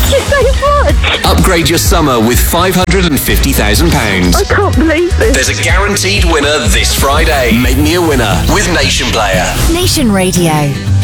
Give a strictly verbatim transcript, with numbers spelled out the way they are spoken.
you so much. Upgrade your summer with five hundred fifty thousand pounds. I can't believe this. There's a guaranteed winner this Friday. Make me a winner with Nation Player. Nation Radio.